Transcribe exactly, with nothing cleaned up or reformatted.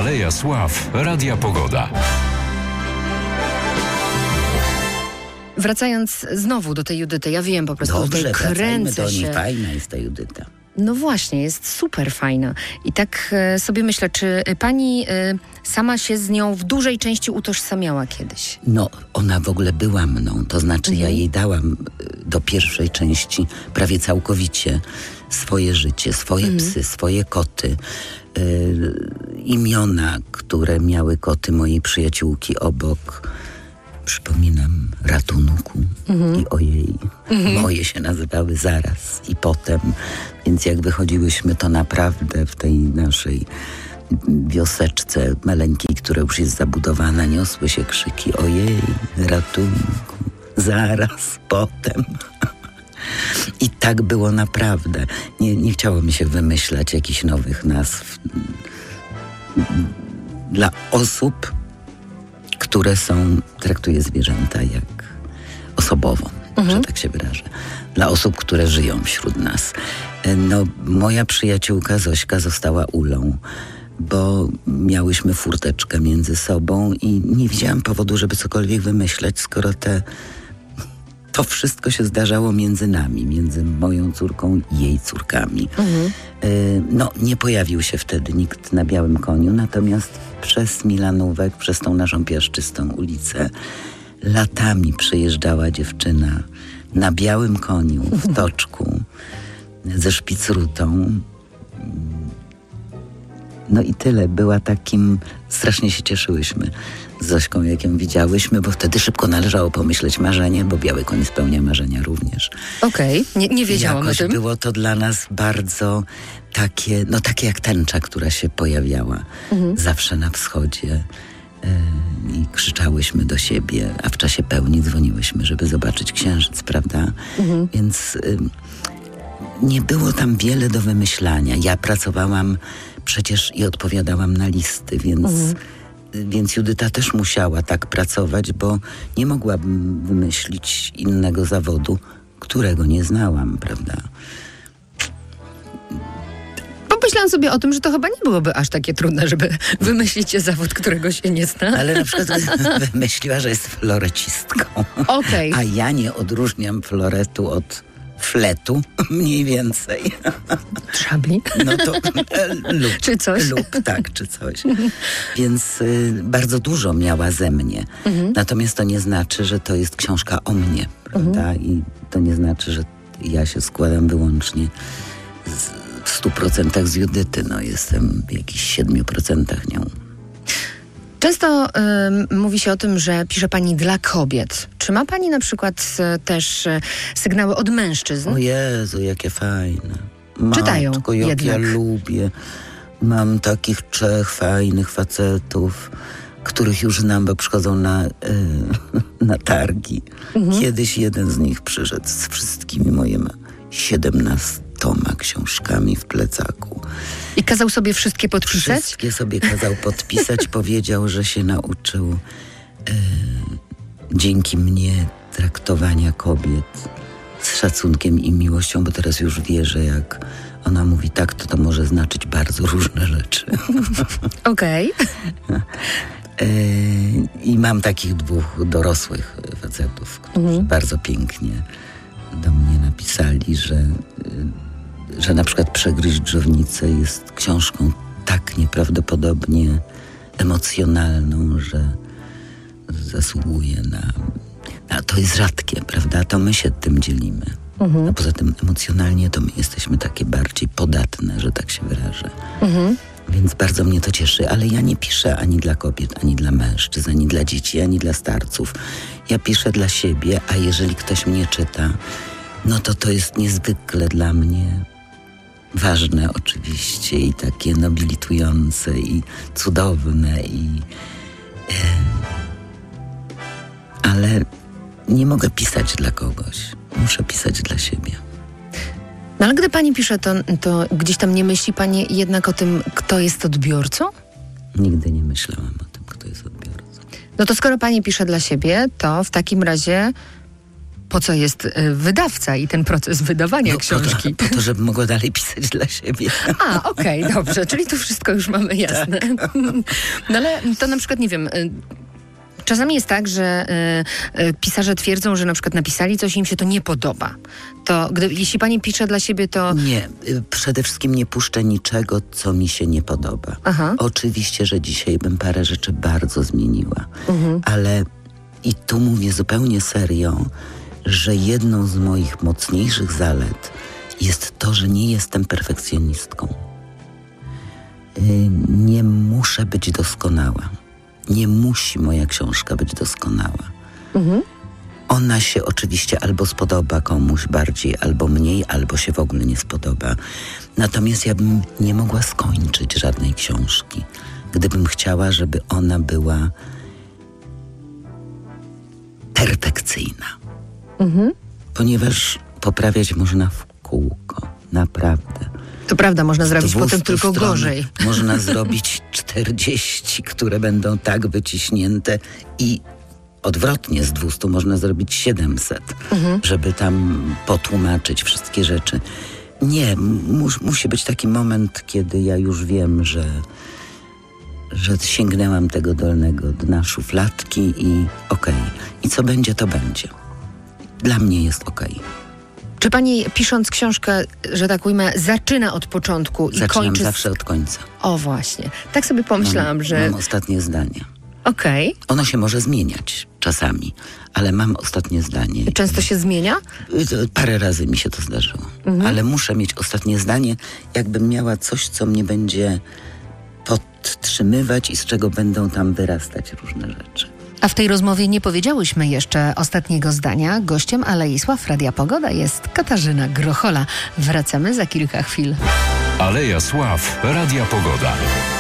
Aleja Sław, Radia Pogoda. Wracając znowu do tej Judyty, ja wiem po prostu, Dobrze, że kręcę do się. niej. Fajna jest ta Judyta. No właśnie, jest super fajna. I tak e, sobie myślę, czy pani e, sama się z nią w dużej części utożsamiała kiedyś? No, ona w ogóle była mną. To znaczy Mhm. ja jej dałam y, do pierwszej części prawie całkowicie swoje życie, swoje Mhm. psy, swoje koty. Y, imiona, które miały koty mojej przyjaciółki obok. Przypominam ratunku Mhm. i ojej. Moje się nazywały zaraz i potem. Więc jak wychodziłyśmy, to naprawdę w tej naszej wioseczce maleńkiej, która już jest zabudowana, niosły się krzyki ojej, ratunku, zaraz, potem. I tak było naprawdę. Nie, nie chciało mi się wymyślać jakichś nowych nazw dla osób, które są, traktuję zwierzęta jak osobowo, Mhm. że tak się wyrażę. Dla osób, które żyją wśród nas. No, moja przyjaciółka Zośka została Ulą, bo miałyśmy furteczkę między sobą i nie widziałam powodu, żeby cokolwiek wymyśleć, skoro te, to wszystko się zdarzało między nami, między moją córką i jej córkami. Mhm. Y, No, nie pojawił się wtedy nikt na białym koniu, natomiast przez Milanówek, przez tą naszą piaszczystą ulicę latami przejeżdżała dziewczyna na białym koniu, w toczku, ze szpicrutą. No i tyle. Była takim... Strasznie się cieszyłyśmy z Zośką, jak ją widziałyśmy, bo wtedy szybko należało pomyśleć marzenie, bo biały koń spełnia marzenia również. Okej, nie, nie wiedziałam Jakoś o tym. było to dla nas bardzo takie, no takie jak tęcza, która się pojawiała Mhm. zawsze na wschodzie. Yy, I krzyczałyśmy do siebie, a w czasie pełni dzwoniłyśmy, żeby zobaczyć księżyc, prawda? Mhm. Więc yy, nie było tam wiele do wymyślania. Ja pracowałam przecież i odpowiadałam na listy, więc... Mhm. Więc Judyta też musiała tak pracować, bo nie mogłabym wymyślić innego zawodu, którego nie znałam, prawda? Pomyślałam sobie o tym, że to chyba nie byłoby aż takie trudne, żeby wymyślić zawód, którego się nie zna. Ale na przykład wymyśliła, że jest florecistką. Okej. A ja nie odróżniam floretu od fletu, mniej więcej. Szabli? No to e, lub. Czy coś? Lub, tak, czy coś. Więc y, bardzo dużo miała ze mnie. Mhm. Natomiast to nie znaczy, że to jest książka o mnie, prawda? I to nie znaczy, że ja się składam wyłącznie z, w stu procentach z Judyty. No jestem w jakichś siedmiu procentach nią. Często ym, mówi się o tym, że pisze pani dla kobiet. Czy ma pani na przykład y, też y, sygnały od mężczyzn? O Jezu, jakie fajne. Czytają Matko, jak jednak. ja lubię. Mam takich trzech fajnych facetów, których już znam, bo przychodzą na, y, na targi. Mhm. Kiedyś jeden z nich przyszedł z wszystkimi moimi siedemnastoma książkami w plecaku. I kazał sobie wszystkie podpisać? Wszystkie sobie kazał podpisać. Powiedział, że się nauczył y, dzięki mnie traktowania kobiet z szacunkiem i miłością, bo teraz już wie, że jak ona mówi tak, to to może znaczyć bardzo różne rzeczy. Okej. y, I mam takich dwóch dorosłych facetów, którzy Mhm. bardzo pięknie do mnie napisali, że, y, że na przykład Przegryźć dżownicę jest książką tak nieprawdopodobnie emocjonalną, że zasługuje na... A to jest rzadkie, prawda? To my się tym dzielimy. Mhm. A poza tym emocjonalnie to my jesteśmy takie bardziej podatne, że tak się wyrażę. Mhm. Więc bardzo mnie to cieszy, ale ja nie piszę ani dla kobiet, ani dla mężczyzn, ani dla dzieci, ani dla starców. Ja piszę dla siebie, a jeżeli ktoś mnie czyta, no to to jest niezwykle dla mnie ważne oczywiście i takie nobilitujące i cudowne i... E, ale nie mogę pisać dla kogoś. Muszę pisać dla siebie. No ale gdy pani pisze, to, to gdzieś tam nie myśli pani jednak o tym, kto jest odbiorcą? Nigdy nie myślałam o tym, kto jest odbiorcą. No to skoro pani pisze dla siebie, to w takim razie po co jest y, wydawca i ten proces wydawania No, książki? Po to, po to, żeby mogła dalej pisać dla siebie. A, okej, okay, dobrze, czyli tu wszystko już mamy jasne. Tak. No ale to na przykład, nie wiem... Y, Czasami jest tak, że y, y, pisarze twierdzą, że na przykład napisali coś i im się to nie podoba. To gdy, jeśli pani pisze dla siebie, to... Nie, y, przede wszystkim nie puszczę niczego, co mi się nie podoba. Aha. Oczywiście, że dzisiaj bym parę rzeczy bardzo zmieniła, Mhm. ale i tu mówię zupełnie serio, że jedną z moich mocniejszych zalet jest to, że nie jestem perfekcjonistką. Y, nie muszę być doskonała. Nie musi moja książka być doskonała. Mhm. Ona się oczywiście albo spodoba komuś bardziej, albo mniej, albo się w ogóle nie spodoba. Natomiast ja bym nie mogła skończyć żadnej książki, gdybym chciała, żeby ona była perfekcyjna. Mhm. Ponieważ poprawiać można w kółko. Naprawdę. To prawda, można zrobić dwustu potem tylko stron gorzej. Można zrobić czterdzieści, które będą tak wyciśnięte i odwrotnie z dwustu można zrobić siedemset, Mhm. żeby tam potłumaczyć wszystkie rzeczy. Nie, mus, musi być taki moment, kiedy ja już wiem, że, że sięgnęłam tego dolnego dna szufladki i okej. Okay. I co będzie, to będzie. Dla mnie jest okej. Okay. Czy pani, pisząc książkę, że tak ujmę, zaczyna od początku i Zaczynam kończy... zawsze od końca. O właśnie. Tak sobie pomyślałam, mam, że... Mam ostatnie zdanie. Okej. Okay. Ono się może zmieniać czasami, ale mam ostatnie zdanie. Często się zmienia? Parę razy mi się to zdarzyło. Mhm. Ale muszę mieć ostatnie zdanie, jakbym miała coś, co mnie będzie podtrzymywać i z czego będą tam wyrastać różne rzeczy. A w tej rozmowie nie powiedziałyśmy jeszcze ostatniego zdania. Gościem Alei Sław Radia Pogoda jest Katarzyna Grochola. Wracamy za kilka chwil. Aleja Sław Radia Pogoda.